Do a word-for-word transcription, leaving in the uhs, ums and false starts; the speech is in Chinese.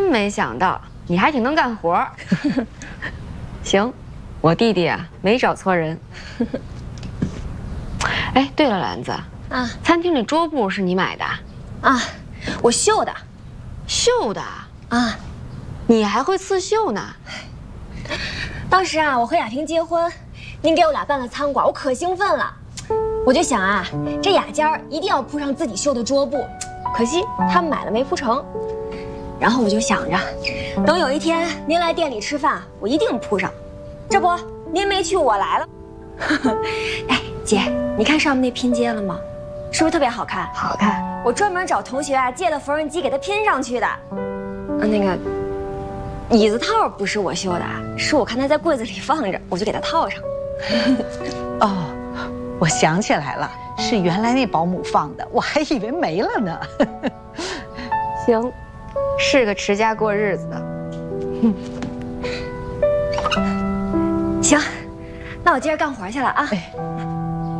没想到你还挺能干活。行，我弟弟啊没找错人。哎，对了，兰子啊， 餐厅里桌布是你买的？ 啊，我绣的。 绣的啊？ 你还会刺绣呢？ 当时啊，我和亚萍结婚，您给我俩办了餐馆，我可兴奋了。我就想啊，这雅间儿一定要铺上自己绣的桌布，可惜他们买了没铺成。然后我就想着，等有一天您来店里吃饭，我一定铺上。这不，您没去，我来了。哎，姐，你看上面那拼接了吗？是不是特别好看？ 好看。 我专门找同学啊借的缝纫机给它拼上去的。嗯，那个椅子套不是我绣的，是我看它在柜子里放着，我就给它套上。 哦，我想起来了，是原来那保姆放的，我还以为没了呢。 行，是个持家过日子的。 行，那我接着干活去了啊。 哎